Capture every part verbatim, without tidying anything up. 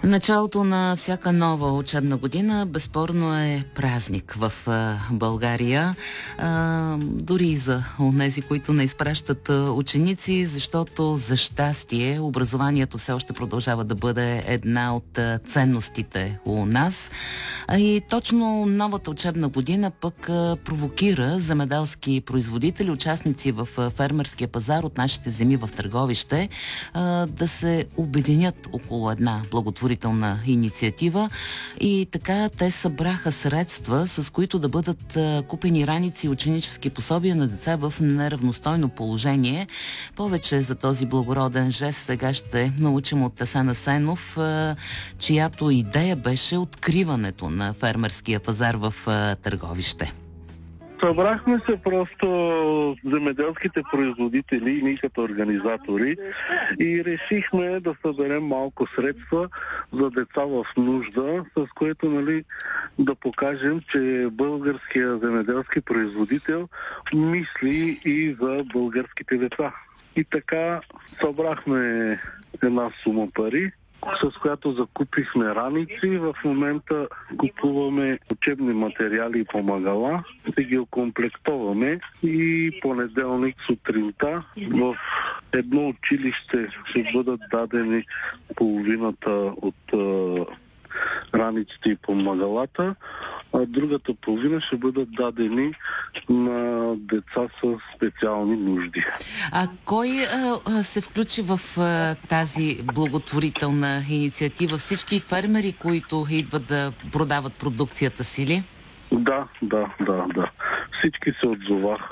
Началото на всяка нова учебна година безспорно е празник в а, България, а, дори и за онези, които не изпращат а, ученици, защото за щастие образованието все още продължава да бъде една от а, ценностите у нас. А и точно новата учебна година пък а, провокира земеделски производители, участници в а, фермерския пазар от нашите земи в Търговище, а, да се обединят около една благотворителна инициатива и така те събраха средства, с които да бъдат а, купени раници и ученически пособия на деца в неравностойно положение. Повече за този благороден жест сега ще научим от Асен Асенов, а, чиято идея беше откриването на фермерския пазар в а, Търговище. Събрахме се просто земеделските производители и ние като организатори и решихме да съберем малко средства за деца в нужда, с което, нали, да покажем, че българския земеделски производител мисли и за българските деца. И така събрахме една сума пари, с която закупихме раници. В момента купуваме учебни материали и помагала, да ги окомплектоваме и понеделник сутринта в едно училище ще бъдат дадени половината от е, раниците и помагалата, а другата половина ще бъдат дадени на деца с специални нужди. А кой а, се включи в а, тази благотворителна инициатива? Всички фермери, които идват да продават продукцията си ли? Да, да, да, да. Всички се отзоваха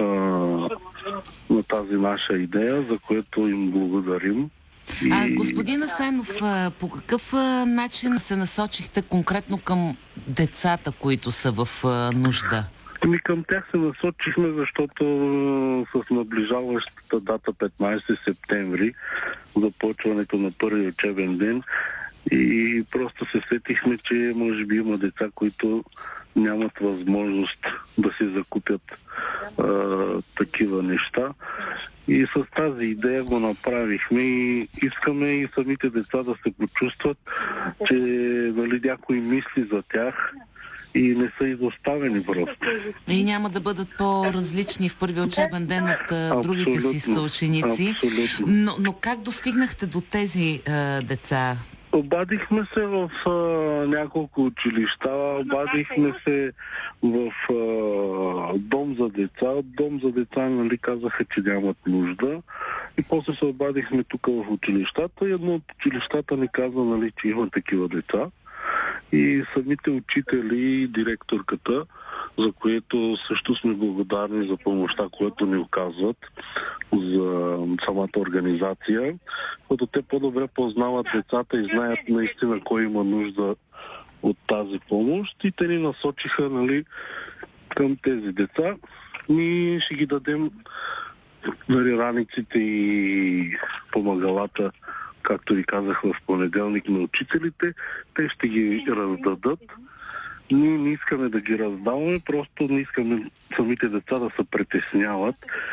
на тази наша идея, за което им благодарим. И... А, господин Асенов, по какъв начин се насочихте конкретно към децата, които са в нужда? Ами към тях се насочихме, защото с наближаващата дата петнайсети септември, започването на първи учебен ден, и просто се сетихме, че може би има деца, които нямат възможност да си закупят а, такива неща. И с тази идея го направихме и искаме и самите деца да се почувстват, че, нали, някой мисли за тях и не са изоставени просто. И няма да бъдат по-различни в първи учебен ден от а, другите си съученици. Но, но как достигнахте до тези а, деца? Обадихме се в а, няколко училища, обадихме се в а, дом за деца. Дом за деца, нали, казаха, че нямат нужда. И после се обадихме тук в училищата и едно от училищата ни каза, нали, че има такива деца. И самите учители и директорката, за което също сме благодарни за помощта, която ни оказват за самата организация, защото те по-добре познават децата и знаят наистина кой има нужда от тази помощ и те ни насочиха, нали, към тези деца. Ние ще ги дадем, нали, раниците и помагалата, както ви казах, в понеделник на учителите. Те ще ги раздадат. Ние не искаме да ги раздаваме, просто не искаме самите деца да се притесняват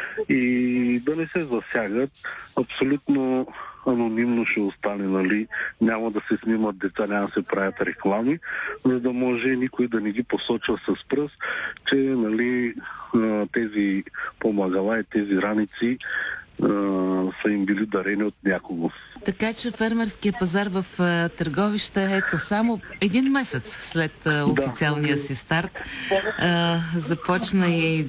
и да не се засягат. Абсолютно анонимно ще остане, нали, няма да се снимат деца, няма да се правят реклами, за да може никой да не ги посочва с пръст, че, нали, тези помагала и тези раници са им били дарени от някого. Така че фермерския пазар в а, Търговище, ето само един месец след а, официалния си старт, а, започна и